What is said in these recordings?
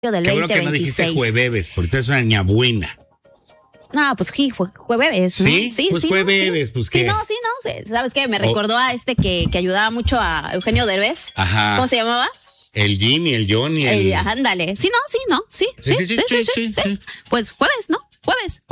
del Qué bueno que 2026. no dijiste jueves, porque tú eres una niña buena. No, pues sí, fue jueves, ¿no? Sí, pues jueves, sí. pues Sí, ¿qué? no, ¿sabes qué? Me recordó a que ayudaba mucho a Eugenio Derbez. Ajá. ¿Cómo se llamaba? El Jimmy, el Johnny. Ándale. Sí. Pues jueves, ¿no? Jueves.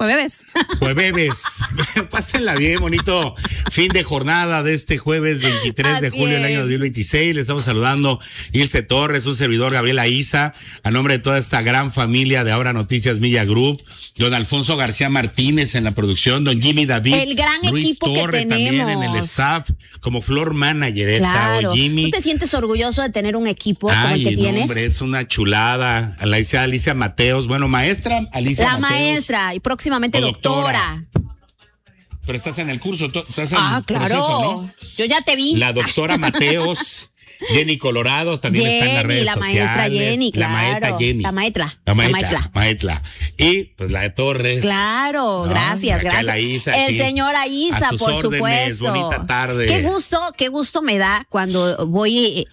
Jueves. Pásenla bien, bonito fin de jornada de este jueves 23 de julio del año 2026. Le estamos saludando Ilse Torres, un servidor Gabriela Isa, a nombre de toda esta gran familia de Ahora Noticias Media Group. Don Alfonso García Martínez en la producción, don Jimmy David, el gran Luis equipo Torre que tenemos también en el staff, como floor manager. Claro. Jimmy. ¿Tú te sientes orgulloso de tener un equipo como el que tienes? Hombre, es una chulada. Alicia Mateos, bueno, maestra Alicia La Mateos. Maestra y próximamente doctora. Pero estás en el curso, estás en claro. proceso, ¿no? Yo ya te vi. La doctora Mateos. Jenny Colorado también está en las redes la sociales. Maestra Jenny, claro. La maestra Jenny. La maestra. Y pues la de Torres. Claro, gracias. El señor Aiza, por supuesto. Bonita tarde. Qué gusto me da cuando voy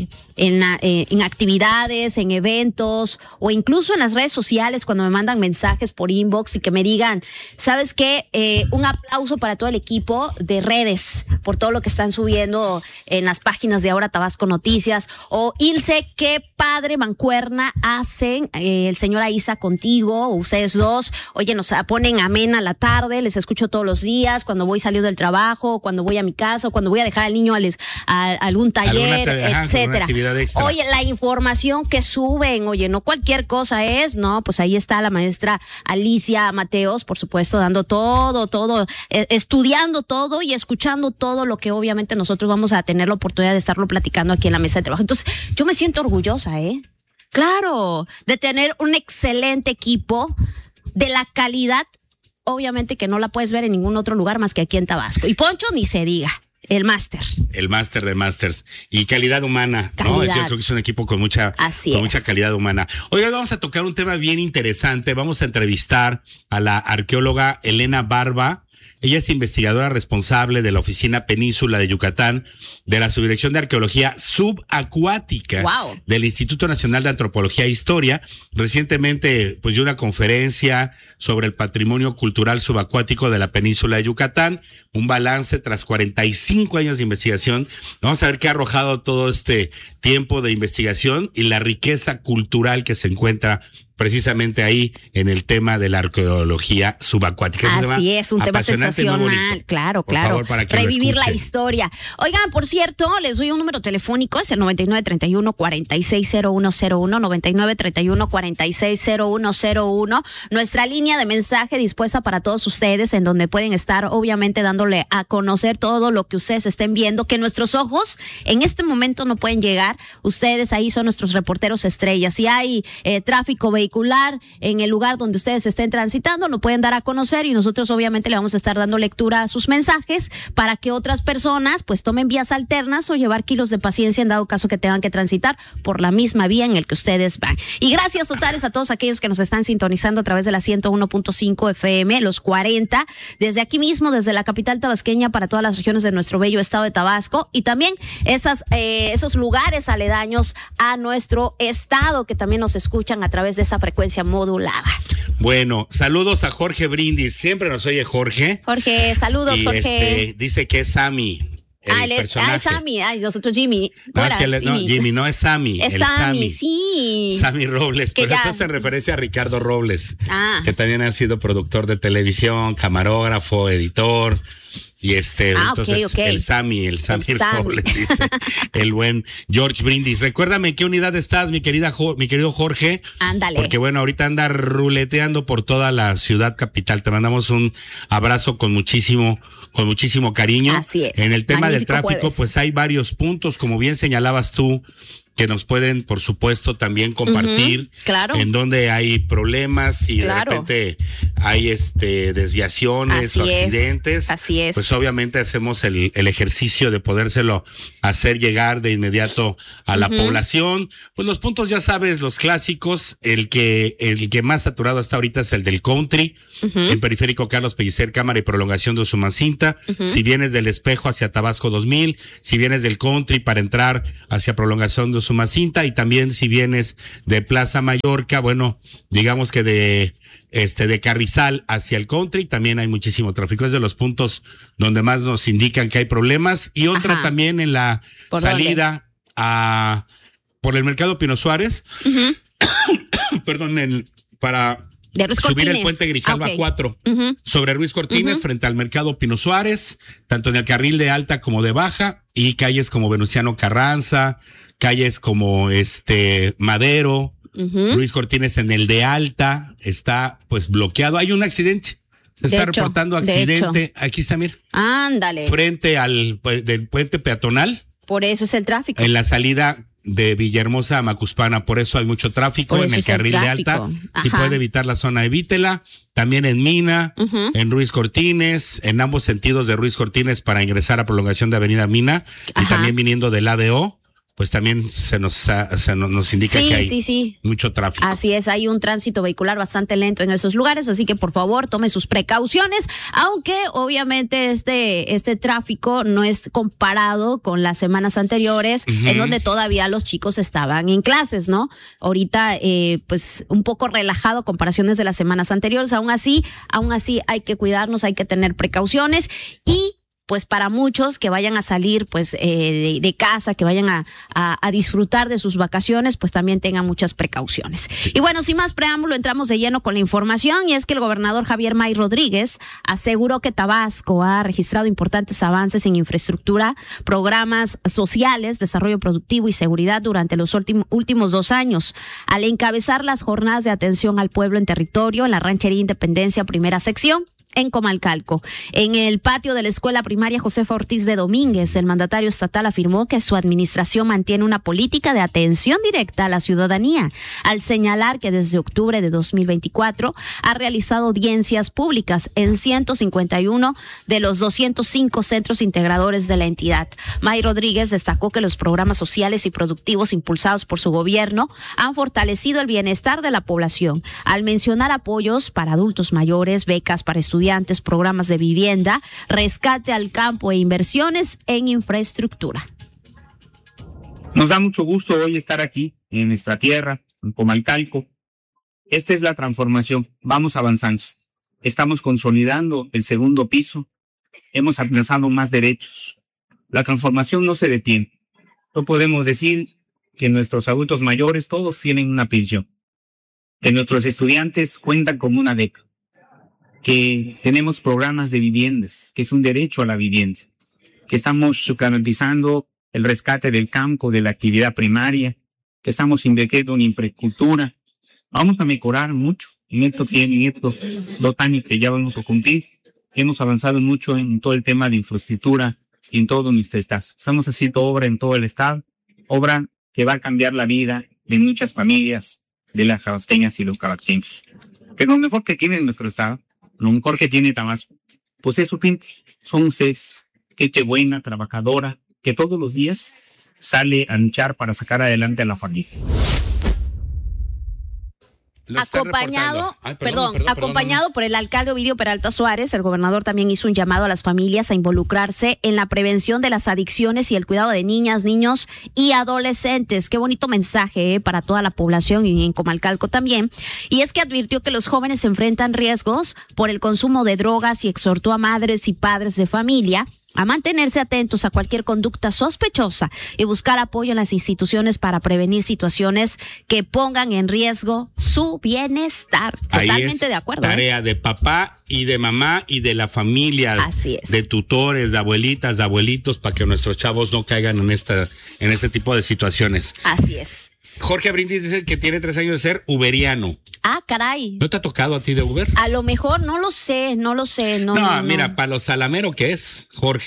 en actividades, en eventos o incluso en las redes sociales cuando me mandan mensajes por inbox y que me digan, ¿sabes qué? Un aplauso para todo el equipo de redes por todo lo que están subiendo en las páginas de Ahora Tabasco Noticias. O Ilse, qué padre mancuerna hacen el señor Aiza contigo, ustedes dos. Oye, nos ponen amena la tarde, les escucho todos los días, cuando voy saliendo del trabajo, cuando voy a mi casa, o cuando voy a dejar al niño a algún taller, etcétera. Oye, la información que suben, oye, no cualquier cosa es, ¿no? Pues ahí está la maestra Alicia Mateos, por supuesto, dando todo, estudiando todo y escuchando todo lo que obviamente nosotros vamos a tener la oportunidad de estarlo platicando aquí en la mesa de trabajo. Entonces, yo me siento orgullosa, Claro, de tener un excelente equipo de la calidad, obviamente que no la puedes ver en ningún otro lugar más que aquí en Tabasco. Y Poncho ni se diga. El máster de másters y calidad humana, ¿no? Yo creo que es un equipo con mucha calidad humana. Hoy vamos a tocar un tema bien interesante. Vamos a entrevistar a la arqueóloga Elena Barba. Ella es investigadora responsable de la Oficina Península de Yucatán de la Subdirección de Arqueología Subacuática del Instituto Nacional de Antropología e Historia. Recientemente, pues, dio una conferencia sobre el patrimonio cultural subacuático de la Península de Yucatán, un balance tras 45 años de investigación. Vamos a ver qué ha arrojado todo este tiempo de investigación y la riqueza cultural que se encuentra precisamente ahí en el tema de la arqueología subacuática. Así es, un tema sensacional, claro. Por favor, para que revivir la historia. Oigan, por cierto, les doy un número telefónico, es el 9931-460101, 9931-460101, nuestra línea de mensaje dispuesta para todos ustedes, en donde pueden estar obviamente dándole a conocer todo lo que ustedes estén viendo, que nuestros ojos en este momento no pueden llegar. Ustedes ahí son nuestros reporteros estrellas. Si hay tráfico vehicular en el lugar donde ustedes estén transitando, lo pueden dar a conocer y nosotros obviamente le vamos a estar dando lectura a sus mensajes para que otras personas pues tomen vías alternas o llevar kilos de paciencia en dado caso que tengan que transitar por la misma vía en el que ustedes van. Y gracias totales a todos aquellos que nos están sintonizando a través de la 101.5 FM, los 40, desde aquí mismo, desde la capital tabasqueña para todas las regiones de nuestro bello estado de Tabasco y también esos lugares aledaños a nuestro estado que también nos escuchan a través de esa frecuencia modulada. Bueno, saludos a Jorge Brindis, siempre nos oye Jorge. Jorge, saludos, y Jorge. Dice que es Sammy. Es Sammy, nosotros Jimmy. Jimmy no es Sammy. Es Sammy, sí. Sammy Robles, pero eso hace referencia a Ricardo Robles, que también ha sido productor de televisión, camarógrafo, editor. Y entonces okay. El Sammy Robles, dice el buen George Brindis. Recuérdame en qué unidad estás, mi querido Jorge. Ándale. Porque bueno, ahorita anda ruleteando por toda la ciudad capital. Te mandamos un abrazo con muchísimo cariño. Así es. En el tema Magnífico del tráfico, jueves. Pues hay varios puntos, como bien señalabas tú, que nos pueden, por supuesto, también compartir claro. en donde hay problemas y de repente hay desviaciones o accidentes. Así es. Pues obviamente hacemos el ejercicio de podérselo hacer llegar de inmediato a la población. Pues los puntos, ya sabes, los clásicos, el que más saturado hasta ahorita es el del Country, en Periférico Carlos Pellicer, Cámara y Prolongación de Usumacinta. Si vienes del Espejo hacia Tabasco 2000, si vienes del Country para entrar hacia Prolongación de Usumacinta, y también si vienes de Plaza Mallorca, bueno, digamos que de Carrizal hacia el Country, también hay muchísimo tráfico. Es de los puntos donde más nos indican que hay problemas. Y otra también en la salida por el Mercado Pino Suárez, perdón, para subir el puente Grijalva 4 sobre Ruiz Cortines frente al Mercado Pino Suárez, tanto en el carril de alta como de baja, y calles como Venustiano Carranza, calles como Madero, Ruiz Cortines en el de alta está pues bloqueado. Hay un accidente. Se está reportando accidente. Aquí está, mira. Ándale. Frente del puente peatonal. Por eso es el tráfico. En la salida de Villahermosa a Macuspana. Por eso hay mucho tráfico en el carril de alta. Si puede evitar la zona, evítela. También en Mina, en Ruiz Cortines, en ambos sentidos de Ruiz Cortines para ingresar a Prolongación de Avenida Mina. Y también viniendo del ADO. Pues también nos indica que hay mucho tráfico. Así es, hay un tránsito vehicular bastante lento en esos lugares, así que por favor tome sus precauciones, aunque obviamente este tráfico no es comparado con las semanas anteriores, en donde todavía los chicos estaban en clases, ¿no? Ahorita pues un poco relajado comparaciones de las semanas anteriores. Aún así hay que cuidarnos, hay que tener precauciones, y pues para muchos que vayan a salir pues de casa, que vayan a disfrutar de sus vacaciones, pues también tengan muchas precauciones. Y bueno, sin más preámbulo, entramos de lleno con la información, y es que el gobernador Javier May Rodríguez aseguró que Tabasco ha registrado importantes avances en infraestructura, programas sociales, desarrollo productivo y seguridad durante los últimos 2 años, al encabezar las jornadas de atención al pueblo en territorio en la Ranchería Independencia, primera sección, en Comalcalco. En el patio de la escuela primaria Josefa Ortiz de Domínguez, el mandatario estatal afirmó que su administración mantiene una política de atención directa a la ciudadanía, al señalar que desde octubre de 2024 ha realizado audiencias públicas en 151 de los 205 centros integradores de la entidad. May Rodríguez destacó que los programas sociales y productivos impulsados por su gobierno han fortalecido el bienestar de la población, al mencionar apoyos para adultos mayores, becas para estudiantes, programas de vivienda, rescate al campo e inversiones en infraestructura. Nos da mucho gusto hoy estar aquí en nuestra tierra, en Comalcalco. Esta es la transformación. Vamos avanzando. Estamos consolidando el segundo piso. Hemos alcanzado más derechos. La transformación no se detiene. No podemos decir que nuestros adultos mayores todos tienen una pensión, que nuestros estudiantes cuentan con una beca, que tenemos programas de viviendas, que es un derecho a la vivienda, que estamos garantizando el rescate del campo, de la actividad primaria, que estamos invirtiendo en infraestructura. Vamos a mejorar mucho en esto, lo tan que ya vamos a cumplir. Hemos avanzado mucho en todo el tema de infraestructura y en todo nuestro estado. Estamos haciendo obra en todo el estado, obra que va a cambiar la vida de muchas familias de las jabasteñas y los cabaqueños. Que lo mejor que tiene nuestro estado, lo mejor que tiene Tabasco, pues es su gente. Son ustedes, gente buena, trabajadora, que todos los días sale a luchar para sacar adelante a la familia. Acompañado por el alcalde Ovidio Peralta Suárez, el gobernador también hizo un llamado a las familias a involucrarse en la prevención de las adicciones y el cuidado de niñas, niños y adolescentes. Qué bonito mensaje para toda la población y en Comalcalco también. Y es que advirtió que los jóvenes enfrentan riesgos por el consumo de drogas y exhortó a madres y padres de familia a mantenerse atentos a cualquier conducta sospechosa y buscar apoyo en las instituciones para prevenir situaciones que pongan en riesgo su bienestar. Totalmente de acuerdo. Tarea de papá y de mamá y de la familia. Así es. De tutores, de abuelitas, de abuelitos, para que nuestros chavos no caigan en este tipo de situaciones. Así es. Jorge Brindis dice que tiene 3 años de ser uberiano. Ah, caray. ¿No te ha tocado a ti de Uber? A lo mejor, no lo sé. No, mira, para lo salamero que es, Jorge,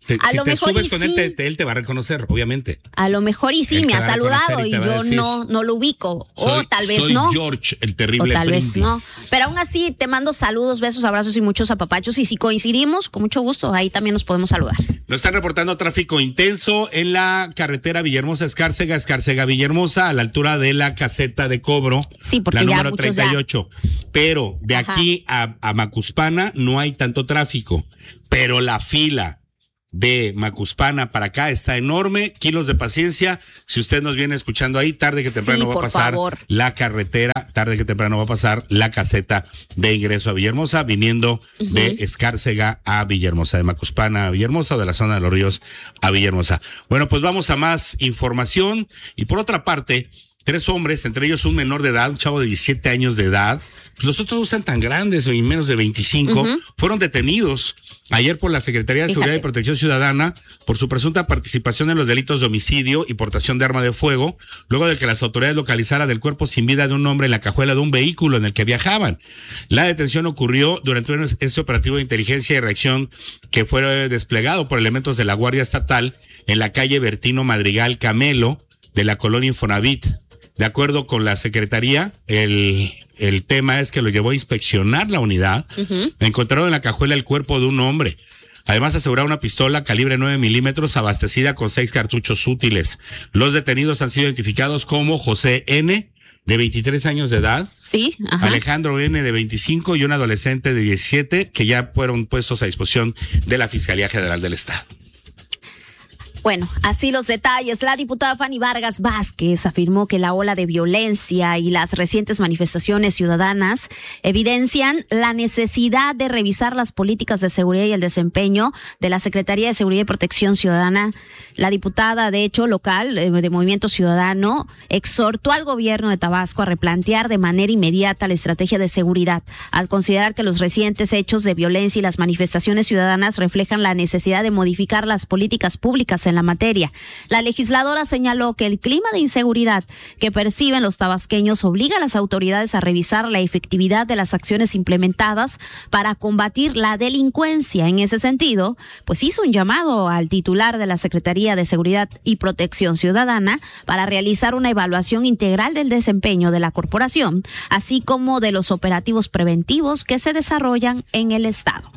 Si te subes con él, él te va a reconocer, obviamente. A lo mejor y sí, me ha saludado y yo no lo ubico. O tal vez no. Soy George, el terrible o tal brindis. vez no. Pero aún así te mando saludos, besos, abrazos y muchos apapachos. Y si coincidimos, con mucho gusto, ahí también nos podemos saludar. Nos están reportando tráfico intenso en la carretera Villahermosa-Escárcega, Escárcega-Villahermosa, a la altura de la caseta de cobro. Sí, porque la ya número muchos 38. Pero de aquí a Macuspana no hay tanto tráfico. Pero la fila de Macuspana para acá está enorme. Kilos de paciencia. Si usted nos viene escuchando ahí, tarde que temprano va a pasar la carretera, tarde que temprano va a pasar la caseta de ingreso a Villahermosa, viniendo de Escárcega a Villahermosa, de Macuspana a Villahermosa o de la zona de los ríos a Villahermosa. Bueno, pues vamos a más información. Y por otra parte, 3 hombres, entre ellos un menor de edad, un chavo de 17 años de edad, los otros no están tan grandes, menos de 25, fueron detenidos ayer por la Secretaría de Seguridad y Protección Ciudadana por su presunta participación en los delitos de homicidio y portación de arma de fuego, luego de que las autoridades localizaran el cuerpo sin vida de un hombre en la cajuela de un vehículo en el que viajaban. La detención ocurrió durante este operativo de inteligencia y reacción que fue desplegado por elementos de la Guardia Estatal en la calle Bertino Madrigal Camelo de la colonia Infonavit. De acuerdo con la Secretaría, el tema es que lo llevó a inspeccionar la unidad. Encontraron en la cajuela el cuerpo de un hombre. Además, aseguraron una pistola calibre 9 milímetros abastecida con 6 cartuchos útiles. Los detenidos han sido identificados como José N., de 23 años de edad. Sí. Alejandro N., de 25, y un adolescente de 17, que ya fueron puestos a disposición de la Fiscalía General del Estado. Bueno, así los detalles. La diputada Fanny Vargas Vázquez afirmó que la ola de violencia y las recientes manifestaciones ciudadanas evidencian la necesidad de revisar las políticas de seguridad y el desempeño de la Secretaría de Seguridad y Protección Ciudadana. La diputada, de hecho, local de Movimiento Ciudadano, exhortó al gobierno de Tabasco a replantear de manera inmediata la estrategia de seguridad, al considerar que los recientes hechos de violencia y las manifestaciones ciudadanas reflejan la necesidad de modificar las políticas públicas en la materia. La legisladora señaló que el clima de inseguridad que perciben los tabasqueños obliga a las autoridades a revisar la efectividad de las acciones implementadas para combatir la delincuencia. En ese sentido, pues hizo un llamado al titular de la Secretaría de Seguridad y Protección Ciudadana para realizar una evaluación integral del desempeño de la corporación, así como de los operativos preventivos que se desarrollan en el estado.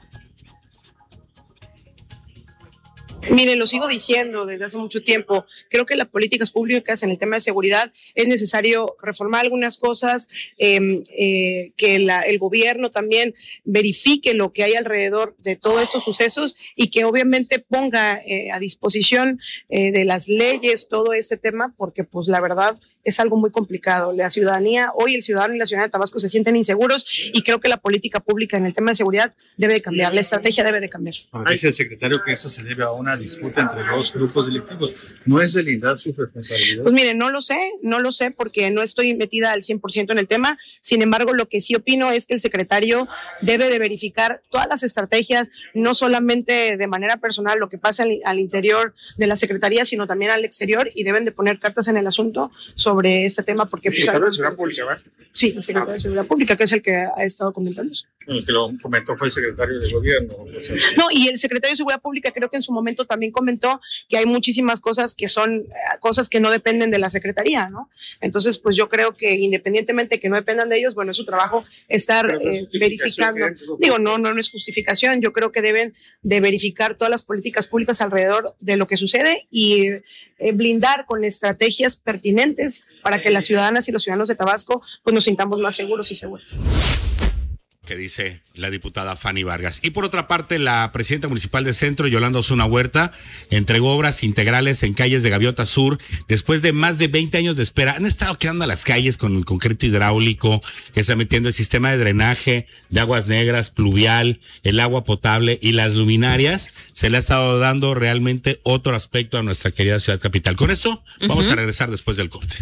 Miren, lo sigo diciendo desde hace mucho tiempo, creo que las políticas públicas en el tema de seguridad es necesario reformar algunas cosas, que el gobierno también verifique lo que hay alrededor de todos estos sucesos y que obviamente ponga a disposición de las leyes todo este tema, porque pues la verdad es algo muy complicado. La ciudadanía, hoy el ciudadano y la ciudadana de Tabasco se sienten inseguros y creo que la política pública en el tema de seguridad debe de cambiar, la estrategia debe de cambiar. Dice el secretario que eso se debe a una disputa entre dos grupos delictivos. ¿No es del INDAD su responsabilidad? Pues miren, no lo sé porque no estoy metida al 100% en el tema. Sin embargo, lo que sí opino es que el secretario debe de verificar todas las estrategias, no solamente de manera personal lo que pasa al interior de la secretaría, sino también al exterior, y deben de poner cartas en el asunto sobre este tema, porque... ¿El secretario de Seguridad Pública, ¿verdad? Sí, el secretario de Seguridad Pública, que es el que ha estado comentando eso. El que lo comentó fue el secretario de Gobierno. No, y el secretario de Seguridad Pública creo que en su momento también comentó que hay muchísimas cosas que son cosas que no dependen de la Secretaría, ¿no? Entonces, pues yo creo que independientemente que no dependan de ellos, bueno, es su trabajo estar verificando. Digo, no es justificación. Yo creo que deben de verificar todas las políticas públicas alrededor de lo que sucede y blindar con estrategias pertinentes para que las ciudadanas y los ciudadanos de Tabasco pues nos sintamos más seguros y seguros. Que dice la diputada Fanny Vargas. Y por otra parte, la presidenta municipal de Centro, Yolanda Osuna Huerta, entregó obras integrales en calles de Gaviota Sur después de más de 20 años de espera. Han estado quedando a las calles con el concreto hidráulico, que está metiendo el sistema de drenaje de aguas negras, pluvial, el agua potable y las luminarias. Se le ha estado dando realmente otro aspecto a nuestra querida ciudad capital. Con esto vamos a regresar después del corte.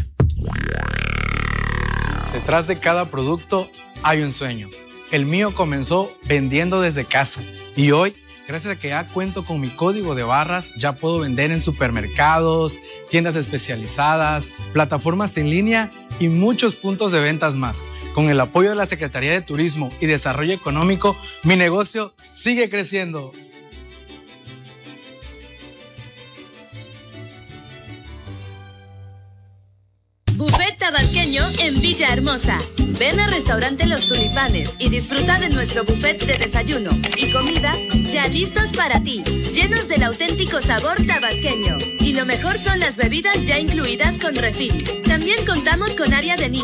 Detrás de cada producto hay un sueño. El mío comenzó vendiendo desde casa y hoy, gracias a que ya cuento con mi código de barras, ya puedo vender en supermercados, tiendas especializadas, plataformas en línea y muchos puntos de ventas más. Con el apoyo de la Secretaría de Turismo y Desarrollo Económico, mi negocio sigue creciendo. Buffet tabasqueño en Villahermosa. Ven al restaurante Los Tulipanes y disfruta de nuestro buffet de desayuno y comida ya listos para ti, llenos del auténtico sabor tabasqueño. Y lo mejor son las bebidas ya incluidas con refil. También contamos con área de niños.